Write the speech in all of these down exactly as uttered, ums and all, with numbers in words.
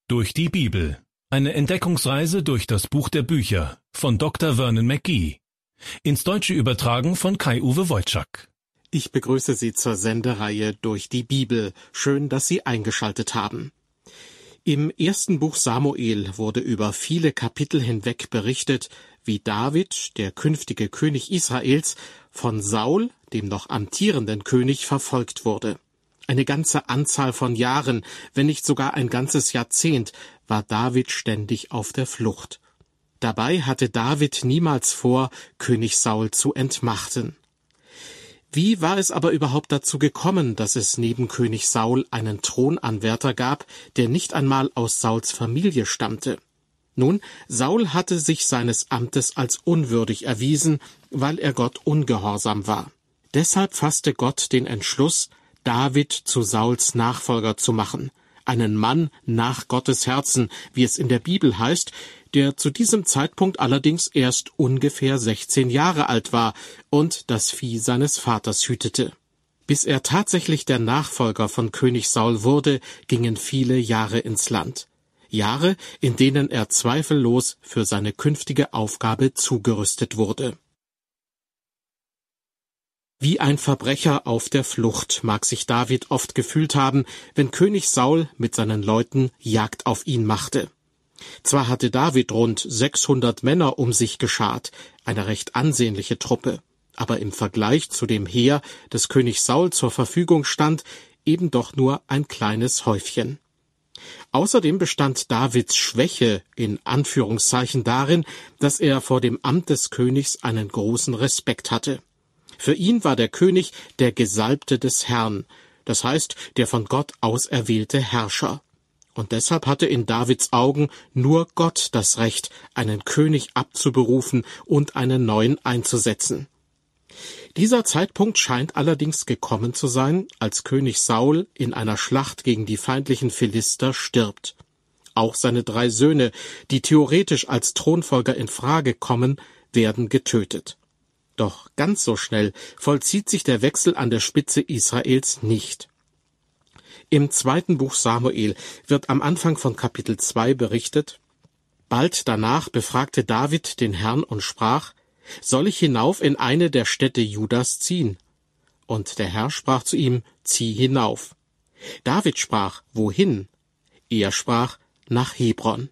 Durch die Bibel. Eine Entdeckungsreise durch das Buch der Bücher von Doktor Vernon McGee. Ins Deutsche übertragen von Kai-Uwe Wojczak. Ich begrüße Sie zur Sendereihe Durch die Bibel. Schön, dass Sie eingeschaltet haben. Im ersten Buch Samuel wurde über viele Kapitel hinweg berichtet, wie David, der künftige König Israels, von Saul, dem noch amtierenden König, verfolgt wurde. Eine ganze Anzahl von Jahren, wenn nicht sogar ein ganzes Jahrzehnt, war David ständig auf der Flucht. Dabei hatte David niemals vor, König Saul zu entmachten. Wie war es aber überhaupt dazu gekommen, dass es neben König Saul einen Thronanwärter gab, der nicht einmal aus Sauls Familie stammte? Nun, Saul hatte sich seines Amtes als unwürdig erwiesen, weil er Gott ungehorsam war. Deshalb fasste Gott den Entschluss, David zu Sauls Nachfolger zu machen, einen Mann nach Gottes Herzen, wie es in der Bibel heißt, der zu diesem Zeitpunkt allerdings erst ungefähr sechzehn Jahre alt war und das Vieh seines Vaters hütete. Bis er tatsächlich der Nachfolger von König Saul wurde, gingen viele Jahre ins Land. Jahre, in denen er zweifellos für seine künftige Aufgabe zugerüstet wurde. Wie ein Verbrecher auf der Flucht mag sich David oft gefühlt haben, wenn König Saul mit seinen Leuten Jagd auf ihn machte. Zwar hatte David rund sechshundert Männer um sich geschart, eine recht ansehnliche Truppe, aber im Vergleich zu dem Heer, das König Saul zur Verfügung stand, eben doch nur ein kleines Häufchen. Außerdem bestand Davids Schwäche in Anführungszeichen darin, dass er vor dem Amt des Königs einen großen Respekt hatte. Für ihn war der König der Gesalbte des Herrn, das heißt der von Gott auserwählte Herrscher. Und deshalb hatte in Davids Augen nur Gott das Recht, einen König abzuberufen und einen neuen einzusetzen. Dieser Zeitpunkt scheint allerdings gekommen zu sein, als König Saul in einer Schlacht gegen die feindlichen Philister stirbt. Auch seine drei Söhne, die theoretisch als Thronfolger in Frage kommen, werden getötet. Doch ganz so schnell vollzieht sich der Wechsel an der Spitze Israels nicht. Im zweiten Buch Samuel wird am Anfang von Kapitel zwei berichtet: Bald danach befragte David den Herrn und sprach: Soll ich hinauf in eine der Städte Judas ziehen? Und der Herr sprach zu ihm: Zieh hinauf. David sprach: Wohin? Er sprach: Nach Hebron.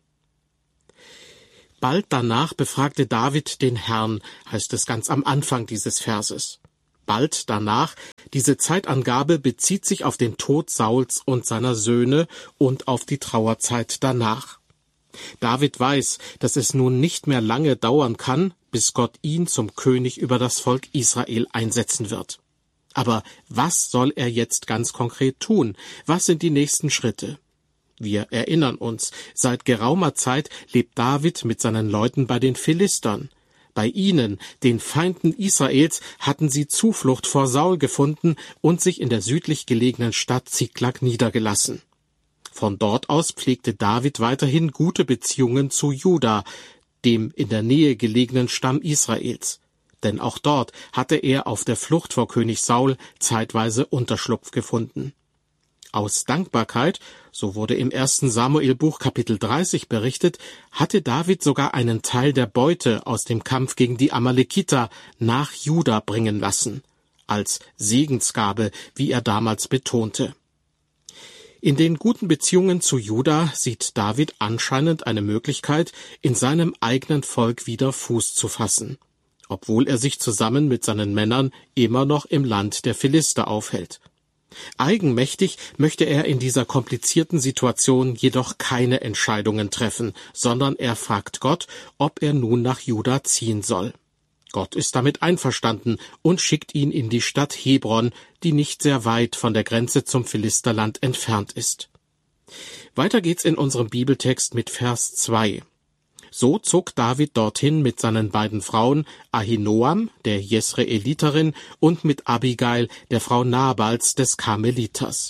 Bald danach befragte David den Herrn, heißt es ganz am Anfang dieses Verses. Bald danach, diese Zeitangabe bezieht sich auf den Tod Sauls und seiner Söhne und auf die Trauerzeit danach. David weiß, dass es nun nicht mehr lange dauern kann, bis Gott ihn zum König über das Volk Israel einsetzen wird. Aber was soll er jetzt ganz konkret tun? Was sind die nächsten Schritte? Wir erinnern uns, seit geraumer Zeit lebt David mit seinen Leuten bei den Philistern. Bei ihnen, den Feinden Israels, hatten sie Zuflucht vor Saul gefunden und sich in der südlich gelegenen Stadt Ziklag niedergelassen. Von dort aus pflegte David weiterhin gute Beziehungen zu Juda, dem in der Nähe gelegenen Stamm Israels. Denn auch dort hatte er auf der Flucht vor König Saul zeitweise Unterschlupf gefunden. Aus Dankbarkeit, so wurde im ersten Samuelbuch Kapitel dreißig berichtet, hatte David sogar einen Teil der Beute aus dem Kampf gegen die Amalekiter nach Juda bringen lassen, als Segensgabe, wie er damals betonte. In den guten Beziehungen zu Juda sieht David anscheinend eine Möglichkeit, in seinem eigenen Volk wieder Fuß zu fassen, obwohl er sich zusammen mit seinen Männern immer noch im Land der Philister aufhält. Eigenmächtig möchte er in dieser komplizierten Situation jedoch keine Entscheidungen treffen, sondern er fragt Gott, ob er nun nach Juda ziehen soll. Gott ist damit einverstanden und schickt ihn in die Stadt Hebron, die nicht sehr weit von der Grenze zum Philisterland entfernt ist. Weiter geht's in unserem Bibeltext mit Vers zwei. So zog David dorthin mit seinen beiden Frauen, Ahinoam, der Jesreeliterin, und mit Abigail, der Frau Nabals des Karmeliters.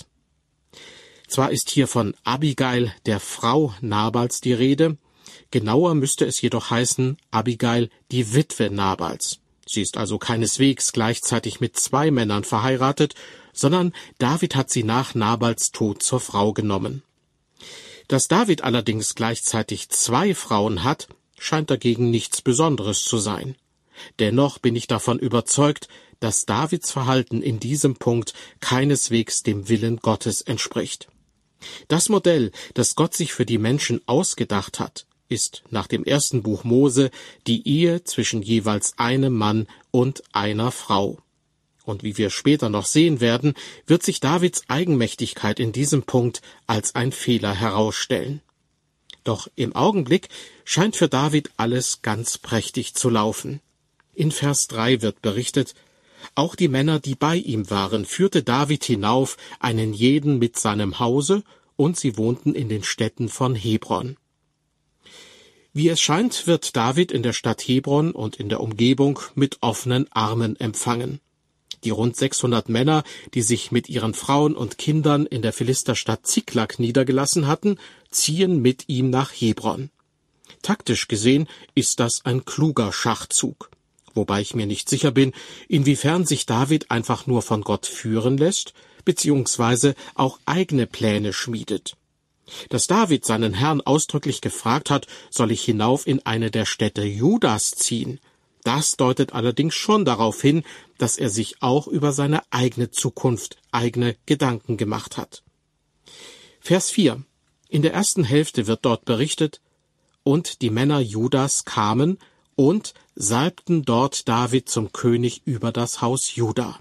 Zwar ist hier von Abigail, der Frau Nabals, die Rede, genauer müsste es jedoch heißen Abigail, die Witwe Nabals. Sie ist also keineswegs gleichzeitig mit zwei Männern verheiratet, sondern David hat sie nach Nabals Tod zur Frau genommen. Dass David allerdings gleichzeitig zwei Frauen hat, scheint dagegen nichts Besonderes zu sein. Dennoch bin ich davon überzeugt, dass Davids Verhalten in diesem Punkt keineswegs dem Willen Gottes entspricht. Das Modell, das Gott sich für die Menschen ausgedacht hat, ist nach dem ersten Buch Mose die Ehe zwischen jeweils einem Mann und einer Frau. Und wie wir später noch sehen werden, wird sich Davids Eigenmächtigkeit in diesem Punkt als ein Fehler herausstellen. Doch im Augenblick scheint für David alles ganz prächtig zu laufen. In Vers drei wird berichtet: Auch die Männer, die bei ihm waren, führte David hinauf, einen jeden mit seinem Hause, und sie wohnten in den Städten von Hebron. Wie es scheint, wird David in der Stadt Hebron und in der Umgebung mit offenen Armen empfangen. Die rund sechshundert Männer, die sich mit ihren Frauen und Kindern in der Philisterstadt Ziklag niedergelassen hatten, ziehen mit ihm nach Hebron. Taktisch gesehen ist das ein kluger Schachzug, wobei ich mir nicht sicher bin, inwiefern sich David einfach nur von Gott führen lässt, beziehungsweise auch eigene Pläne schmiedet. Dass David seinen Herrn ausdrücklich gefragt hat, soll ich hinauf in eine der Städte Judas ziehen, das deutet allerdings schon darauf hin, dass er sich auch über seine eigene Zukunft, eigene Gedanken gemacht hat. Vers vier. In der ersten Hälfte wird dort berichtet: Und die Männer Judas kamen und salbten dort David zum König über das Haus Juda.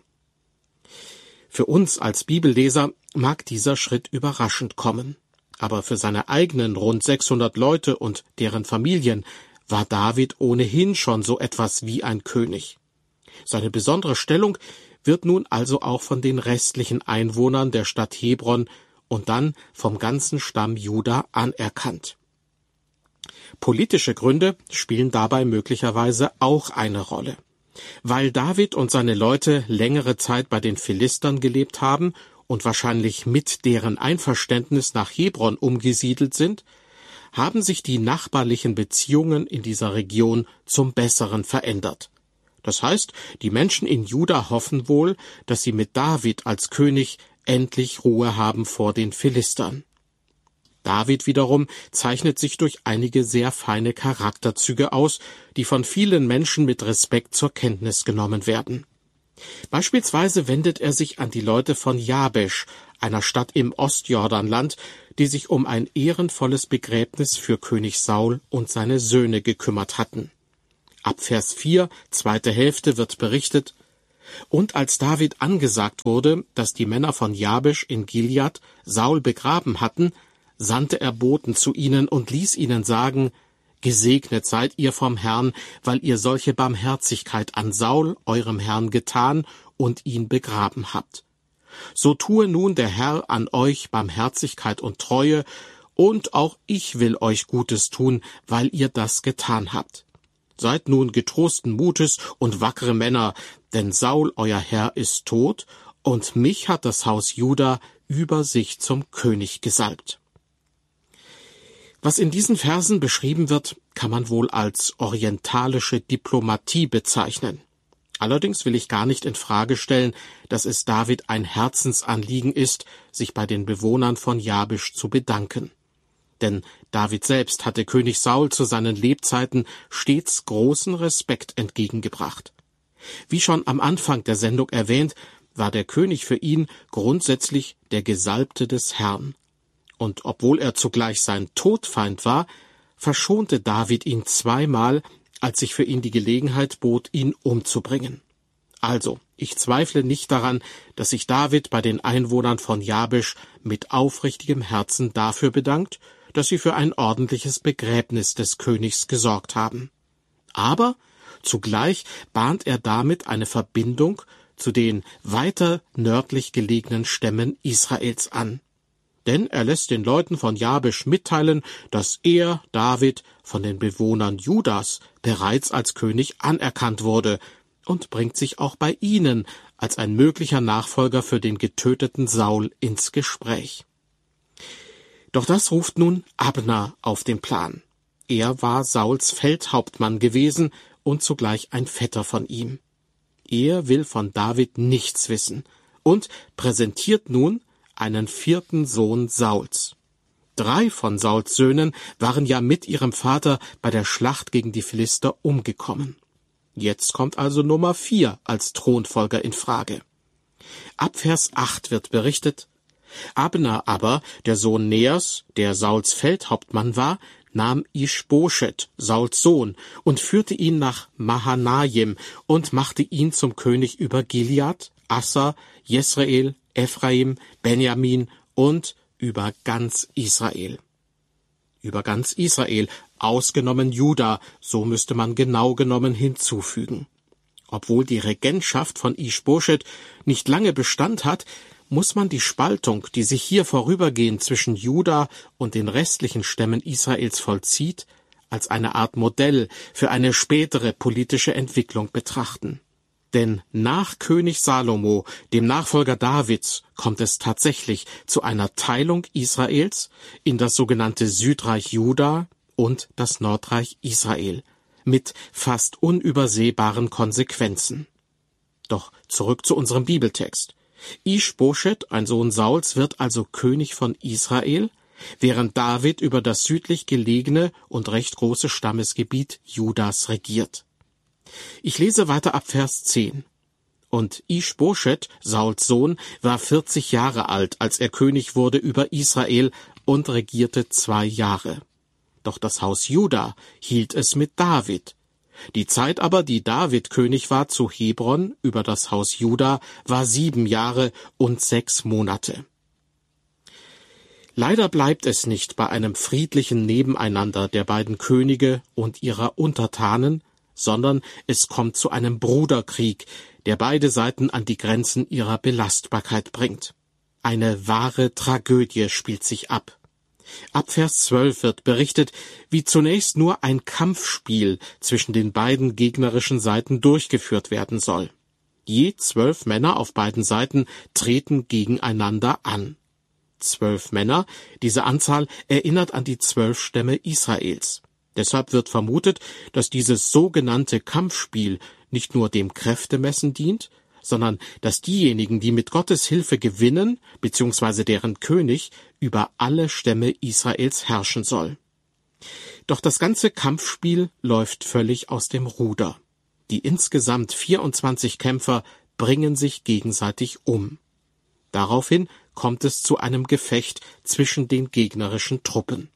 Für uns als Bibelleser mag dieser Schritt überraschend kommen, aber für seine eigenen rund sechshundert Leute und deren Familien war David ohnehin schon so etwas wie ein König. Seine besondere Stellung wird nun also auch von den restlichen Einwohnern der Stadt Hebron und dann vom ganzen Stamm Juda anerkannt. Politische Gründe spielen dabei möglicherweise auch eine Rolle. Weil David und seine Leute längere Zeit bei den Philistern gelebt haben und wahrscheinlich mit deren Einverständnis nach Hebron umgesiedelt sind, haben sich die nachbarlichen Beziehungen in dieser Region zum Besseren verändert. Das heißt, die Menschen in Juda hoffen wohl, dass sie mit David als König endlich Ruhe haben vor den Philistern. David wiederum zeichnet sich durch einige sehr feine Charakterzüge aus, die von vielen Menschen mit Respekt zur Kenntnis genommen werden. Beispielsweise wendet er sich an die Leute von Jabesch, einer Stadt im Ostjordanland, die sich um ein ehrenvolles Begräbnis für König Saul und seine Söhne gekümmert hatten. Ab Vers vier, zweite Hälfte, wird berichtet: Und als David angesagt wurde, dass die Männer von Jabesch in Gilead Saul begraben hatten, sandte er Boten zu ihnen und ließ ihnen sagen: Gesegnet seid ihr vom Herrn, weil ihr solche Barmherzigkeit an Saul, eurem Herrn, getan und ihn begraben habt. So tue nun der Herr an euch Barmherzigkeit und Treue, und auch ich will euch Gutes tun, weil ihr das getan habt. Seid nun getrosten Mutes und wackere Männer, denn Saul, euer Herr, ist tot, und mich hat das Haus Juda über sich zum König gesalbt. Was in diesen Versen beschrieben wird, kann man wohl als orientalische Diplomatie bezeichnen. Allerdings will ich gar nicht in Frage stellen, dass es David ein Herzensanliegen ist, sich bei den Bewohnern von Jabesch zu bedanken. Denn David selbst hatte König Saul zu seinen Lebzeiten stets großen Respekt entgegengebracht. Wie schon am Anfang der Sendung erwähnt, war der König für ihn grundsätzlich der Gesalbte des Herrn. Und obwohl er zugleich sein Todfeind war, verschonte David ihn zweimal, als sich für ihn die Gelegenheit bot, ihn umzubringen. Also, ich zweifle nicht daran, dass sich David bei den Einwohnern von Jabesch mit aufrichtigem Herzen dafür bedankt, dass sie für ein ordentliches Begräbnis des Königs gesorgt haben. Aber zugleich bahnt er damit eine Verbindung zu den weiter nördlich gelegenen Stämmen Israels an. Denn er lässt den Leuten von Jabesch mitteilen, dass er, David, von den Bewohnern Judas bereits als König anerkannt wurde und bringt sich auch bei ihnen als ein möglicher Nachfolger für den getöteten Saul ins Gespräch. Doch das ruft nun Abner auf den Plan. Er war Sauls Feldhauptmann gewesen und zugleich ein Vetter von ihm. Er will von David nichts wissen und präsentiert nun einen vierten Sohn Sauls. Drei von Sauls Söhnen waren ja mit ihrem Vater bei der Schlacht gegen die Philister umgekommen. Jetzt kommt also Nummer vier als Thronfolger in Frage. Ab Vers acht wird berichtet: Abner aber, der Sohn Neas, der Sauls Feldhauptmann war, nahm Ischboschet, Sauls Sohn, und führte ihn nach Mahanaim und machte ihn zum König über Gilead, Assa, Jesreel, Ephraim, Benjamin und über ganz Israel. Über ganz Israel, ausgenommen Juda, so müsste man genau genommen hinzufügen. Obwohl die Regentschaft von Ischboschet nicht lange Bestand hat, muss man die Spaltung, die sich hier vorübergehend zwischen Juda und den restlichen Stämmen Israels vollzieht, als eine Art Modell für eine spätere politische Entwicklung betrachten. Denn nach König Salomo, dem Nachfolger Davids, kommt es tatsächlich zu einer Teilung Israels in das sogenannte Südreich Juda und das Nordreich Israel, mit fast unübersehbaren Konsequenzen. Doch zurück zu unserem Bibeltext. Ischboschet, ein Sohn Sauls, wird also König von Israel, während David über das südlich gelegene und recht große Stammesgebiet Judas regiert. Ich lese weiter ab Vers zehn. Und Ischboschet, Sauls Sohn, war vierzig Jahre alt, als er König wurde über Israel und regierte zwei Jahre. Doch das Haus Juda hielt es mit David. Die Zeit aber, die David König war zu Hebron über das Haus Juda, war sieben Jahre und sechs Monate. Leider bleibt es nicht bei einem friedlichen Nebeneinander der beiden Könige und ihrer Untertanen, sondern es kommt zu einem Bruderkrieg, der beide Seiten an die Grenzen ihrer Belastbarkeit bringt. Eine wahre Tragödie spielt sich ab. Ab Vers zwölf wird berichtet, wie zunächst nur ein Kampfspiel zwischen den beiden gegnerischen Seiten durchgeführt werden soll. Je zwölf Männer auf beiden Seiten treten gegeneinander an. Zwölf Männer, diese Anzahl erinnert an die zwölf Stämme Israels. Deshalb wird vermutet, dass dieses sogenannte Kampfspiel nicht nur dem Kräftemessen dient, sondern dass diejenigen, die mit Gottes Hilfe gewinnen, bzw. deren König, über alle Stämme Israels herrschen soll. Doch das ganze Kampfspiel läuft völlig aus dem Ruder. Die insgesamt vierundzwanzig Kämpfer bringen sich gegenseitig um. Daraufhin kommt es zu einem Gefecht zwischen den gegnerischen Truppen.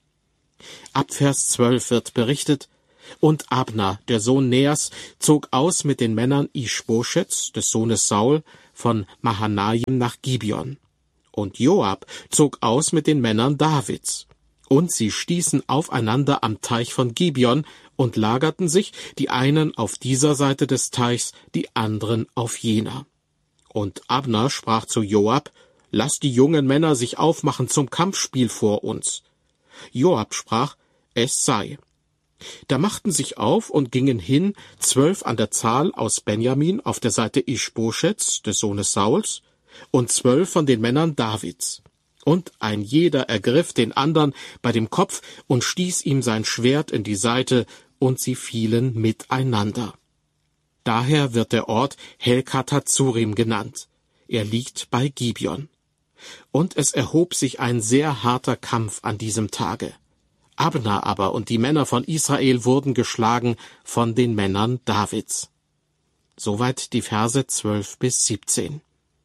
Ab Vers zwölf wird berichtet: Und Abner, der Sohn Neas, zog aus mit den Männern Ischboschets, des Sohnes Saul, von Mahanaim nach Gibeon. Und Joab zog aus mit den Männern Davids. Und sie stießen aufeinander am Teich von Gibeon und lagerten sich, die einen auf dieser Seite des Teichs, die anderen auf jener. Und Abner sprach zu Joab: Lass die jungen Männer sich aufmachen zum Kampfspiel vor uns. Joab sprach: Es sei. Da machten sich auf und gingen hin, zwölf an der Zahl aus Benjamin auf der Seite Ischboschets, des Sohnes Sauls, und zwölf von den Männern Davids. Und ein jeder ergriff den andern bei dem Kopf und stieß ihm sein Schwert in die Seite, und sie fielen miteinander. Daher wird der Ort Helkath-Hatzurim genannt. Er liegt bei Gibeon. Und es erhob sich ein sehr harter Kampf an diesem Tage. Abner aber und die Männer von Israel wurden geschlagen von den Männern Davids. Soweit die Verse zwölf bis siebzehn.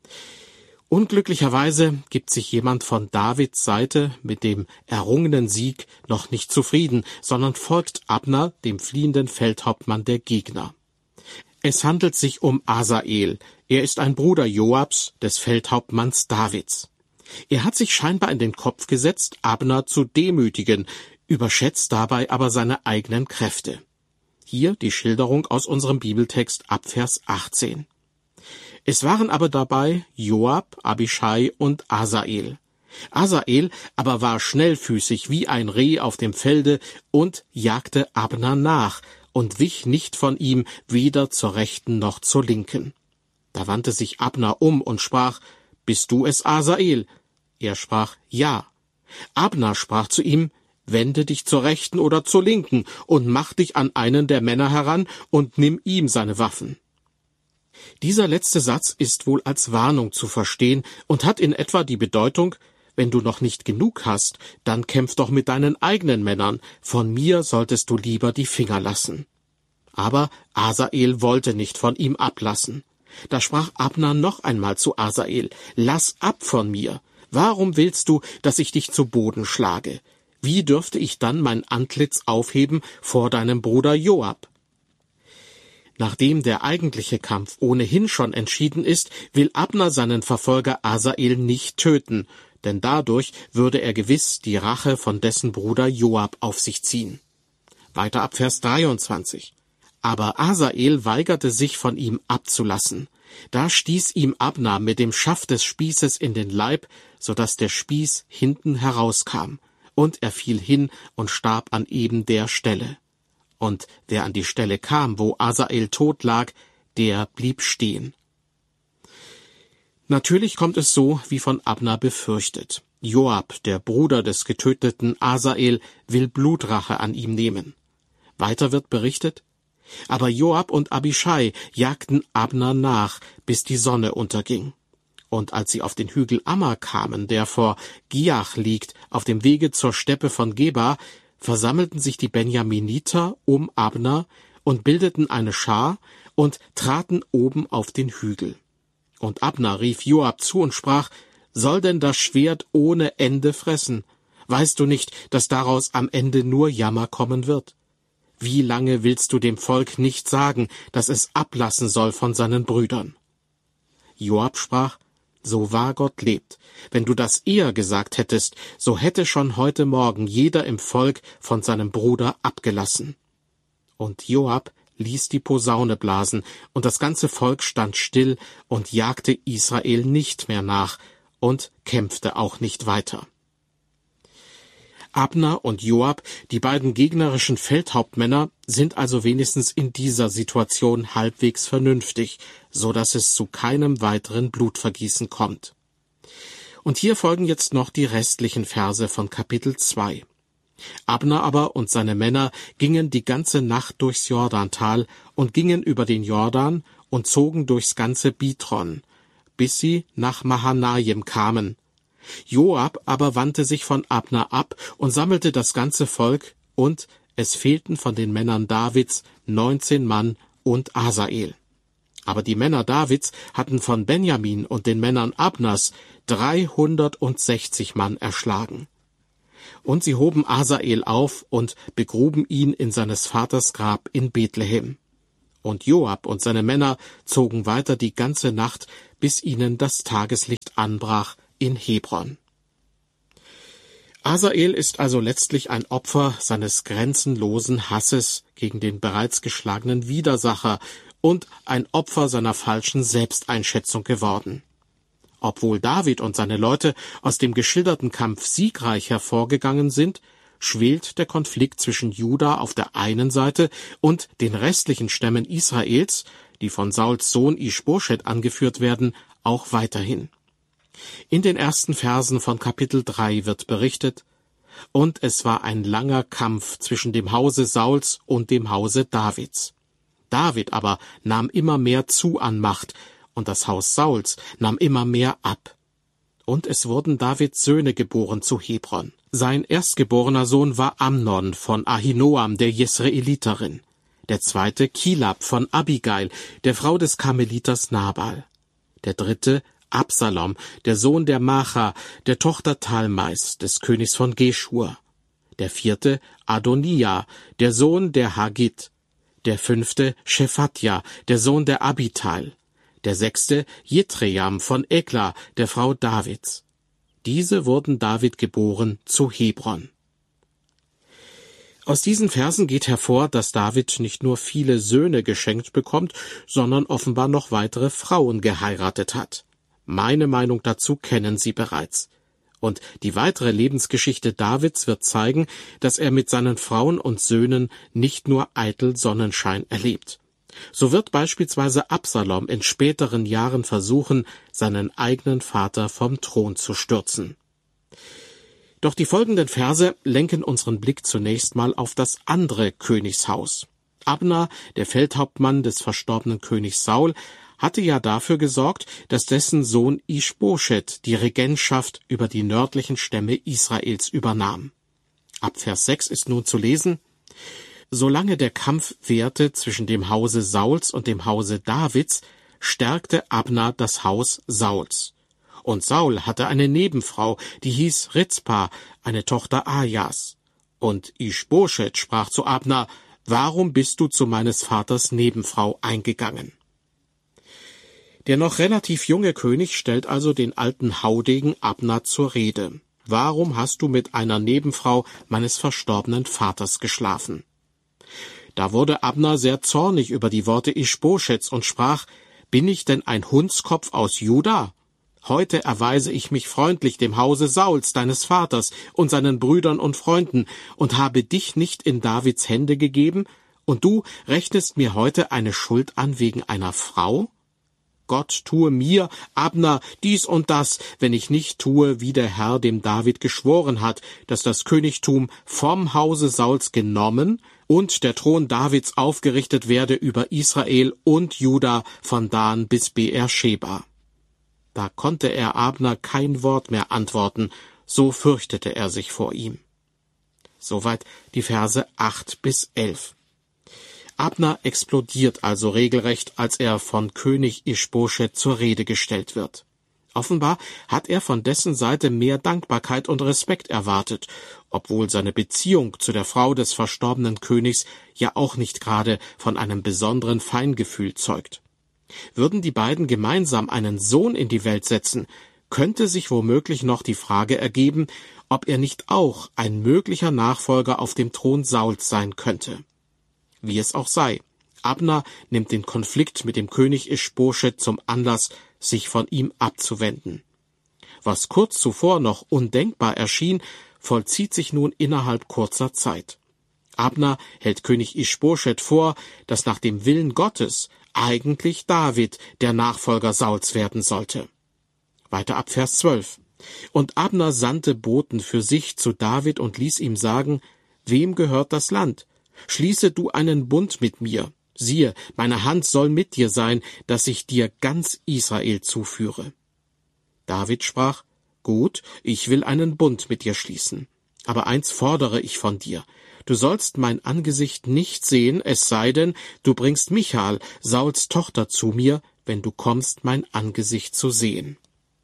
Unglücklicherweise gibt sich jemand von Davids Seite mit dem errungenen Sieg noch nicht zufrieden, sondern folgt Abner, dem fliehenden Feldhauptmann der Gegner. Es handelt sich um Asael. Er ist ein Bruder Joabs, des Feldhauptmanns Davids. Er hat sich scheinbar in den Kopf gesetzt, Abner zu demütigen, überschätzt dabei aber seine eigenen Kräfte. Hier die Schilderung aus unserem Bibeltext ab Vers achtzehn. Es waren aber dabei Joab, Abischai und Asael. Asael aber war schnellfüßig wie ein Reh auf dem Felde und jagte Abner nach und wich nicht von ihm weder zur rechten noch zur linken. Da wandte sich Abner um und sprach: Bist du es, Asael? Er sprach: Ja. Abner sprach zu ihm: Wende dich zur rechten oder zur linken und mach dich an einen der Männer heran und nimm ihm seine Waffen. Dieser letzte Satz ist wohl als Warnung zu verstehen und hat in etwa die Bedeutung: wenn du noch nicht genug hast, dann kämpf doch mit deinen eigenen Männern, von mir solltest du lieber die Finger lassen. Aber Asael wollte nicht von ihm ablassen. Da sprach Abner noch einmal zu Asael: Lass ab von mir. Warum willst du, dass ich dich zu Boden schlage? Wie dürfte ich dann mein Antlitz aufheben vor deinem Bruder Joab? Nachdem der eigentliche Kampf ohnehin schon entschieden ist, will Abner seinen Verfolger Asael nicht töten, denn dadurch würde er gewiss die Rache von dessen Bruder Joab auf sich ziehen. Weiter ab Vers dreiundzwanzig. Aber Asael weigerte sich, von ihm abzulassen. Da stieß ihm Abner mit dem Schaft des Spießes in den Leib, so daß der Spieß hinten herauskam, und er fiel hin und starb an eben der Stelle. Und wer an die Stelle kam, wo Asael tot lag, der blieb stehen. Natürlich kommt es so, wie von Abner befürchtet. Joab, der Bruder des getöteten Asael, will Blutrache an ihm nehmen. Weiter wird berichtet: Aber Joab und Abischai jagten Abner nach, bis die Sonne unterging. Und als sie auf den Hügel Amma kamen, der vor Giach liegt, auf dem Wege zur Steppe von Geba, versammelten sich die Benjaminiter um Abner und bildeten eine Schar und traten oben auf den Hügel. Und Abner rief Joab zu und sprach: Soll denn das Schwert ohne Ende fressen? Weißt du nicht, dass daraus am Ende nur Jammer kommen wird? Wie lange willst du dem Volk nicht sagen, dass es ablassen soll von seinen Brüdern? Joab sprach: So wahr Gott lebt, wenn du das eher gesagt hättest, so hätte schon heute Morgen jeder im Volk von seinem Bruder abgelassen. Und Joab ließ die Posaune blasen, und das ganze Volk stand still und jagte Israel nicht mehr nach und kämpfte auch nicht weiter. Abner und Joab, die beiden gegnerischen Feldhauptmänner, sind also wenigstens in dieser Situation halbwegs vernünftig, so dass es zu keinem weiteren Blutvergießen kommt. Und hier folgen jetzt noch die restlichen Verse von Kapitel zwei. Abner aber und seine Männer gingen die ganze Nacht durchs Jordantal und gingen über den Jordan und zogen durchs ganze Bitron, bis sie nach Mahanaim kamen. Joab aber wandte sich von Abner ab und sammelte das ganze Volk, und es fehlten von den Männern Davids neunzehn Mann und Asael. Aber die Männer Davids hatten von Benjamin und den Männern Abners dreihundertsechzig Mann erschlagen. Und sie hoben Asael auf und begruben ihn in seines Vaters Grab in Bethlehem. Und Joab und seine Männer zogen weiter die ganze Nacht, bis ihnen das Tageslicht anbrach in Hebron. Asael ist also letztlich ein Opfer seines grenzenlosen Hasses gegen den bereits geschlagenen Widersacher und ein Opfer seiner falschen Selbsteinschätzung geworden. Obwohl David und seine Leute aus dem geschilderten Kampf siegreich hervorgegangen sind, schwelt der Konflikt zwischen Juda auf der einen Seite und den restlichen Stämmen Israels, die von Sauls Sohn Ischboschet angeführt werden, auch weiterhin. In den ersten Versen von Kapitel drei wird berichtet: Und es war ein langer Kampf zwischen dem Hause Sauls und dem Hause Davids. David aber nahm immer mehr zu an Macht, und das Haus Sauls nahm immer mehr ab. Und es wurden Davids Söhne geboren zu Hebron. Sein erstgeborener Sohn war Amnon von Ahinoam, der Jesreeliterin. Der zweite Kilab von Abigail, der Frau des Karmeliters Nabal. Der dritte Absalom, der Sohn der Macha, der Tochter Talmais, des Königs von Geschur. Der vierte Adonia, der Sohn der Hagit. Der fünfte Shephatja, der Sohn der Abital. Der sechste Jitream von Ekla, der Frau Davids. Diese wurden David geboren zu Hebron. Aus diesen Versen geht hervor, dass David nicht nur viele Söhne geschenkt bekommt, sondern offenbar noch weitere Frauen geheiratet hat. Meine Meinung dazu kennen Sie bereits. Und die weitere Lebensgeschichte Davids wird zeigen, dass er mit seinen Frauen und Söhnen nicht nur eitel Sonnenschein erlebt. So wird beispielsweise Absalom in späteren Jahren versuchen, seinen eigenen Vater vom Thron zu stürzen. Doch die folgenden Verse lenken unseren Blick zunächst mal auf das andere Königshaus. Abner, der Feldhauptmann des verstorbenen Königs Saul, hatte ja dafür gesorgt, dass dessen Sohn Ischboschet die Regentschaft über die nördlichen Stämme Israels übernahm. Ab Vers sechs ist nun zu lesen: Solange der Kampf währte zwischen dem Hause Sauls und dem Hause Davids, stärkte Abner das Haus Sauls. Und Saul hatte eine Nebenfrau, die hieß Rizpa, eine Tochter Ajas. Und Ischboschet sprach zu Abner: Warum bist du zu meines Vaters Nebenfrau eingegangen? Der noch relativ junge König stellt also den alten Haudegen Abner zur Rede. Warum hast du mit einer Nebenfrau meines verstorbenen Vaters geschlafen? Da wurde Abner sehr zornig über die Worte Ischboschets und sprach: Bin ich denn ein Hundskopf aus Juda? Heute erweise ich mich freundlich dem Hause Sauls, deines Vaters, und seinen Brüdern und Freunden, und habe dich nicht in Davids Hände gegeben, und du rechnest mir heute eine Schuld an wegen einer Frau? Gott tue mir, Abner, dies und das, wenn ich nicht tue, wie der Herr dem David geschworen hat, dass das Königtum vom Hause Sauls genommen und der Thron Davids aufgerichtet werde über Israel und Juda von Dan bis Beersheba. Da konnte er Abner kein Wort mehr antworten, so fürchtete er sich vor ihm. Soweit die Verse acht bis elf. Abner explodiert also regelrecht, als er von König Ischboschet zur Rede gestellt wird. Offenbar hat er von dessen Seite mehr Dankbarkeit und Respekt erwartet, obwohl seine Beziehung zu der Frau des verstorbenen Königs ja auch nicht gerade von einem besonderen Feingefühl zeugt. Würden die beiden gemeinsam einen Sohn in die Welt setzen, könnte sich womöglich noch die Frage ergeben, ob er nicht auch ein möglicher Nachfolger auf dem Thron Sauls sein könnte. Wie es auch sei, Abner nimmt den Konflikt mit dem König Ischboschet zum Anlass, sich von ihm abzuwenden. Was kurz zuvor noch undenkbar erschien, vollzieht sich nun innerhalb kurzer Zeit. Abner hält König Ischboschet vor, dass nach dem Willen Gottes eigentlich David der Nachfolger Sauls werden sollte. Weiter ab Vers zwölf. Und Abner sandte Boten für sich zu David und ließ ihm sagen: Wem gehört das Land? Schließe du einen Bund mit mir. Siehe, meine Hand soll mit dir sein, dass ich dir ganz Israel zuführe. David sprach: Gut, ich will einen Bund mit dir schließen. Aber eins fordere ich von dir: Du sollst mein Angesicht nicht sehen, es sei denn, du bringst Michal, Sauls Tochter, zu mir, wenn du kommst, mein Angesicht zu sehen.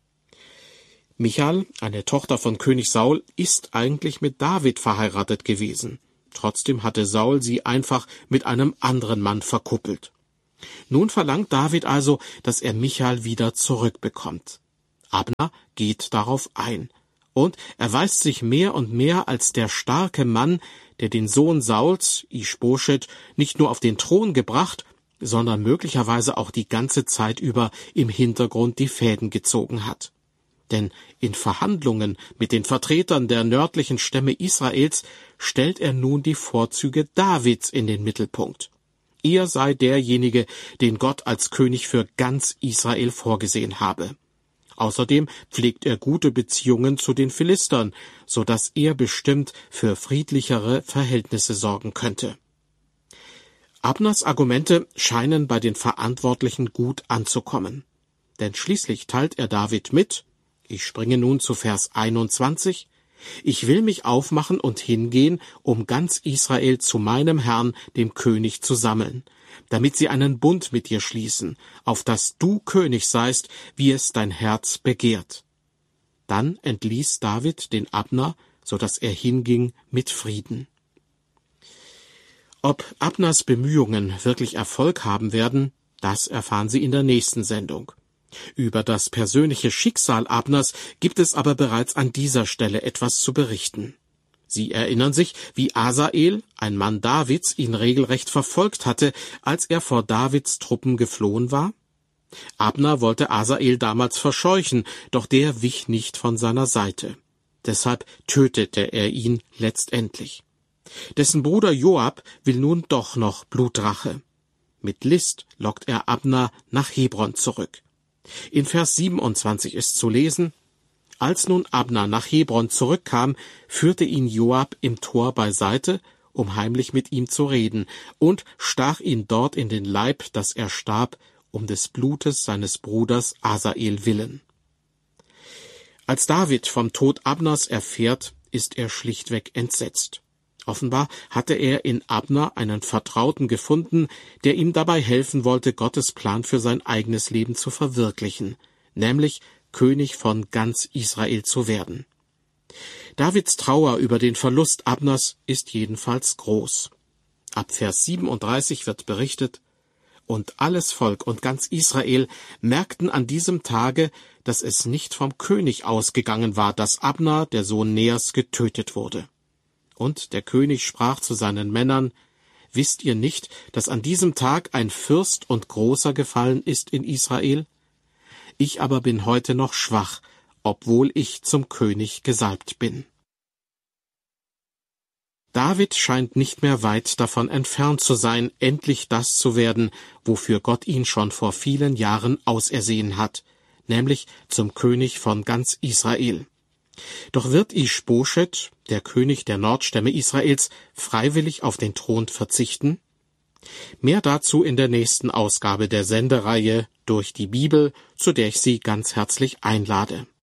Michal, eine Tochter von König Saul, ist eigentlich mit David verheiratet gewesen. Trotzdem hatte Saul sie einfach mit einem anderen Mann verkuppelt. Nun verlangt David also, dass er Michal wieder zurückbekommt. Abner geht darauf ein. Und erweist sich mehr und mehr als der starke Mann, der den Sohn Sauls, Ischboschet, nicht nur auf den Thron gebracht, sondern möglicherweise auch die ganze Zeit über im Hintergrund die Fäden gezogen hat. Denn in Verhandlungen mit den Vertretern der nördlichen Stämme Israels stellt er nun die Vorzüge Davids in den Mittelpunkt. Er sei derjenige, den Gott als König für ganz Israel vorgesehen habe. Außerdem pflegt er gute Beziehungen zu den Philistern, so dass er bestimmt für friedlichere Verhältnisse sorgen könnte. Abners Argumente scheinen bei den Verantwortlichen gut anzukommen. Denn schließlich teilt er David mit, ich springe nun zu Vers einundzwanzig, ich will mich aufmachen und hingehen, um ganz Israel zu meinem Herrn, dem König, zu sammeln, damit sie einen Bund mit dir schließen, auf dass du König seist, wie es dein Herz begehrt. Dann entließ David den Abner, so dass er hinging mit Frieden. Ob Abners Bemühungen wirklich Erfolg haben werden, das erfahren Sie in der nächsten Sendung. Über das persönliche Schicksal Abners gibt es aber bereits an dieser Stelle etwas zu berichten. Sie erinnern sich, wie Asael, ein Mann Davids, ihn regelrecht verfolgt hatte, als er vor Davids Truppen geflohen war? Abner wollte Asael damals verscheuchen, doch der wich nicht von seiner Seite. Deshalb tötete er ihn letztendlich. Dessen Bruder Joab will nun doch noch Blutrache. Mit List lockt er Abner nach Hebron zurück. In Vers siebenundzwanzig ist zu lesen: Als nun Abner nach Hebron zurückkam, führte ihn Joab im Tor beiseite, um heimlich mit ihm zu reden, und stach ihn dort in den Leib, dass er starb, um des Blutes seines Bruders Asael willen. Als David vom Tod Abners erfährt, ist er schlichtweg entsetzt. Offenbar hatte er in Abner einen Vertrauten gefunden, der ihm dabei helfen wollte, Gottes Plan für sein eigenes Leben zu verwirklichen, nämlich König von ganz Israel zu werden. Davids Trauer über den Verlust Abners ist jedenfalls groß. Ab Vers siebenunddreißig wird berichtet: Und alles Volk und ganz Israel merkten an diesem Tage, dass es nicht vom König ausgegangen war, dass Abner, der Sohn Neers, getötet wurde. Und der König sprach zu seinen Männern: Wisst ihr nicht, dass an diesem Tag ein Fürst und Großer gefallen ist in Israel? Ich aber bin heute noch schwach, obwohl ich zum König gesalbt bin. David scheint nicht mehr weit davon entfernt zu sein, endlich das zu werden, wofür Gott ihn schon vor vielen Jahren ausersehen hat, nämlich zum König von ganz Israel. Doch wird Isch-Boschet, der König der Nordstämme Israels, freiwillig auf den Thron verzichten? Mehr dazu in der nächsten Ausgabe der Sendereihe Durch die Bibel, zu der ich Sie ganz herzlich einlade.